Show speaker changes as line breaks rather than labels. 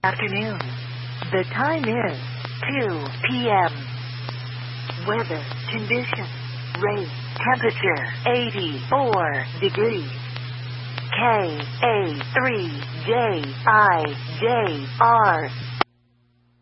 Afternoon. The time is 2 p.m. Weather condition. Rain. Temperature 84 degrees. KA3JIJR